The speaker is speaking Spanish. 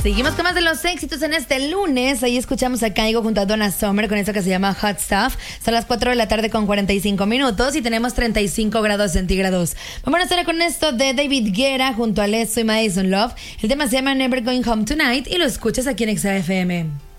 Seguimos con más de los éxitos en este lunes. Ahí escuchamos a Kygo junto a Donna Summer con esto que se llama Hot Stuff. Son las 4 de la tarde con 45 minutos y tenemos 35 grados centígrados. Vamos a hacer con esto de David Guerra junto a Leso y Madison Love. El tema se llama Never Going Home Tonight y lo escuchas aquí en XFM.